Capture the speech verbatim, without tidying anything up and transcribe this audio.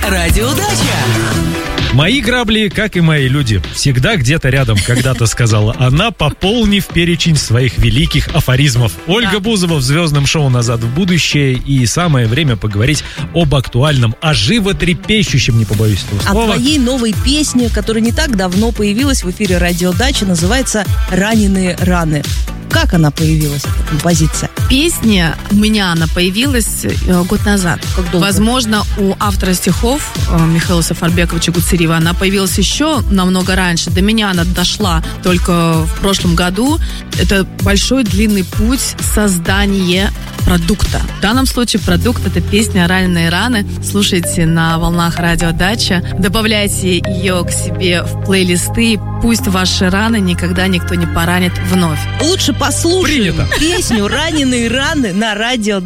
Радио Дача. Мои грабли, как и мои люди, всегда где-то рядом, когда-то сказала она, пополнив перечень своих великих афоризмов. Ольга да. Бузова в звездном шоу «Назад в будущее». И самое время поговорить об актуальном, о животрепещущем, не побоюсь этого слова. О твоей новой песне, которая не так давно появилась в эфире Радио Дача, называется «Раненые раны». Как она появилась, эта композиция? Песня, у меня она появилась год назад. Как долго? Возможно, у автора стихов Михаила Сафарбековича Гуцериева она появилась еще намного раньше. До меня она дошла только в прошлом году. Это большой длинный путь создания продукта. В данном случае продукт — это песня «Раненые раны». Слушайте на волнах Радио Дача. Добавляйте ее к себе в плейлисты. Пусть ваши раны никогда никто не поранит вновь. Лучше послушаем Принято. песню «Раненые раны» на Радио